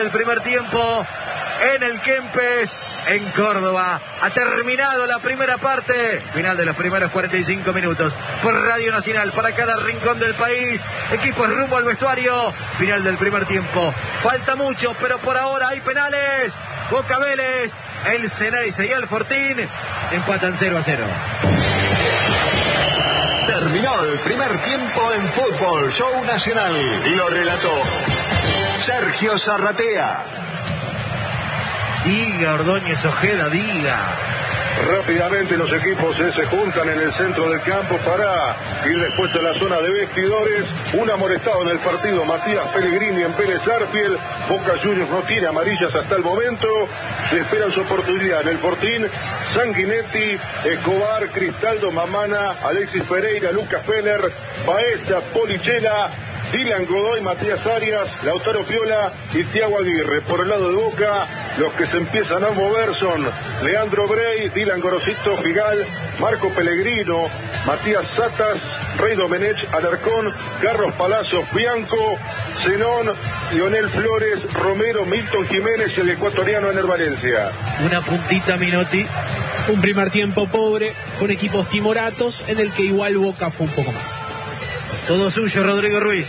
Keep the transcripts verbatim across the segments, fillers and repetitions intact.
El primer tiempo en el Kempes, en Córdoba. Ha terminado la primera parte. Final de los primeros cuarenta y cinco minutos. Por Radio Nacional, para cada rincón del país. Equipos rumbo al vestuario. Final del primer tiempo. Falta mucho, pero por ahora hay penales. Boca Vélez, el Ceneice y el Fortín empatan cero a cero. Terminó el primer tiempo en Fútbol Show Nacional. Y lo relató Sergio Zarratea. Diga, Ordóñez Ojeda, diga. Rápidamente los equipos eh, se juntan en el centro del campo para ir después a la zona de vestidores. Un amonestado en el partido, Matías Pellegrini en Vélez Sarsfield. Boca Juniors no tiene amarillas hasta el momento. Se esperan su oportunidad en el Fortín. Sanguinetti, Escobar, Cristaldo, Mamana, Alexis Pereira, Lucas Feller, Baeza, Polichela, Dylan Godoy, Matías Arias, Lautaro Piola y Thiago Aguirre. Por el lado de Boca, los que se empiezan a mover son Leandro Brey, Dylan Gorosito, Figal, Marco Pellegrino, Matías Satas, Rey Domenech, Alarcón, Carlos Palacios, Bianco, Zenón, Lionel Flores, Romero, Milton Jiménez, el ecuatoriano Ener Valencia. Una puntita, Minotti. Un primer tiempo pobre, con equipos timoratos, en el que igual Boca fue un poco más. Todo suyo, Rodrigo Ruiz.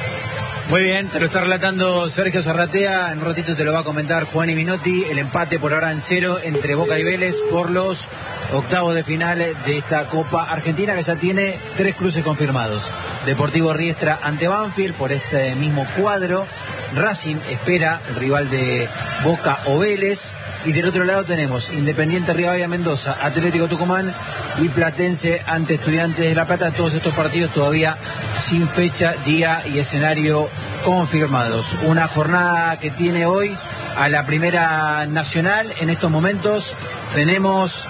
Muy bien, te lo está relatando Sergio Zarratea. En un ratito te lo va a comentar Juan y Minotti. El empate por ahora en cero entre Boca y Vélez por los octavos de final de esta Copa Argentina, que ya tiene tres cruces confirmados. Deportivo Riestra ante Banfield por este mismo cuadro. Racing espera el rival de Boca o Vélez. Y del otro lado tenemos Independiente Rivadavia Mendoza, Atlético Tucumán y Platense ante Estudiantes de La Plata. Todos estos partidos todavía sin fecha, día y escenario confirmados. Una jornada que tiene hoy a la Primera Nacional. En estos momentos tenemos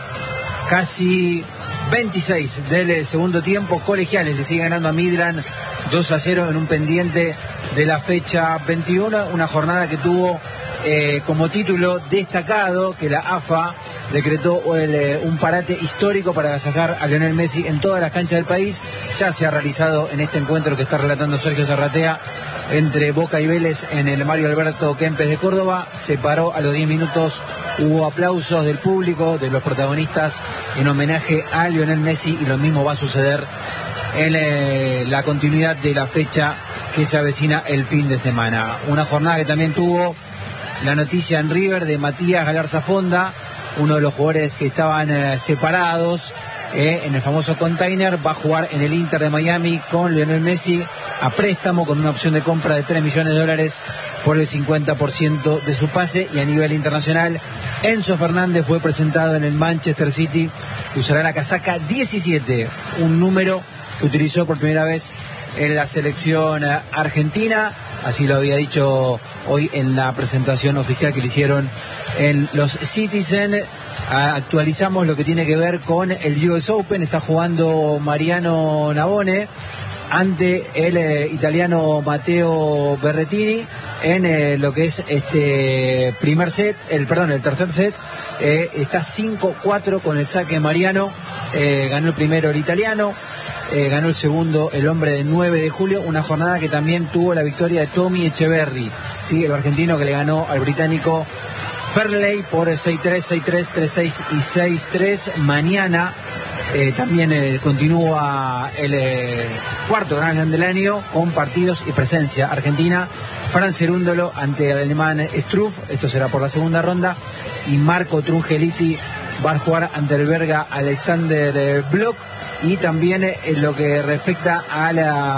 casi veintiséis del segundo tiempo. Colegiales le sigue ganando a Midland dos a cero en un pendiente de la fecha veintiuno. Una jornada que tuvo Eh, como título destacado que la A F A decretó el, eh, un parate histórico para agasajar a Lionel Messi en todas las canchas del país. Ya se ha realizado en este encuentro que está relatando Sergio Zarratea entre Boca y Vélez en el Mario Alberto Kempes de Córdoba. Se paró a los diez minutos, hubo aplausos del público, de los protagonistas en homenaje a Lionel Messi, y lo mismo va a suceder en eh, la continuidad de la fecha que se avecina el fin de semana. Una jornada que también tuvo la noticia en River de Matías Galarza Fonda, uno de los jugadores que estaban eh, separados eh, en el famoso container. Va a jugar en el Inter de Miami con Lionel Messi a préstamo, con una opción de compra de tres millones de dólares por el cincuenta por ciento de su pase. Y a nivel internacional, Enzo Fernández fue presentado en el Manchester City. Usará la casaca diecisiete, un número que utilizó por primera vez en la selección argentina. Así lo había dicho hoy en la presentación oficial que le hicieron en los Citizen. Actualizamos lo que tiene que ver con el U S Open. Está jugando Mariano Navone ante el eh, italiano Matteo Berrettini en eh, lo que es este primer set, el perdón, el tercer set. Eh, está cinco cuatro con el saque Mariano. Eh, ganó el primero el italiano. Eh, ganó el segundo el hombre de nueve de julio, una jornada que también tuvo la victoria de Tommy Echeverry, ¿sí? El argentino que le ganó al británico Fairley por seis tres, seis tres, tres seis y seis tres. Mañana eh, también eh, continúa el eh, cuarto Grand Slam del año con partidos y presencia argentina. Fran Cerúndolo ante el alemán Struff, esto será por la segunda ronda, y Marco Trungeliti va a jugar ante el belga Alexander Bloch. Y también en lo que respecta a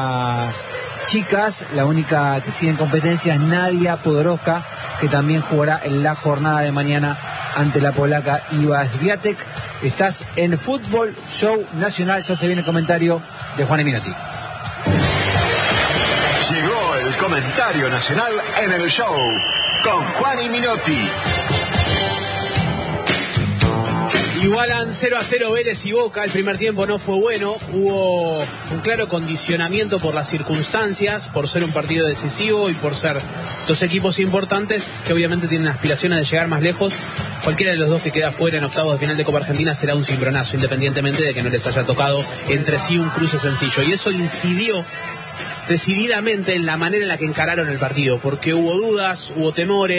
las chicas, la única que sigue en competencia es Nadia Podoroska, que también jugará en la jornada de mañana ante la polaca Iva Swiatek. Estás en Fútbol Show Nacional, ya se viene el comentario de Juan y Minotti. Llegó el comentario nacional en el show con Juan y Minotti. Igualan cero a cero Vélez y Boca. El primer tiempo no fue bueno. Hubo un claro condicionamiento por las circunstancias, por ser un partido decisivo y por ser dos equipos importantes que obviamente tienen aspiraciones de llegar más lejos. Cualquiera de los dos que queda fuera en octavos de final de Copa Argentina será un cimbronazo, independientemente de que no les haya tocado entre sí un cruce sencillo. Y eso incidió decididamente en la manera en la que encararon el partido, porque hubo dudas, hubo temores.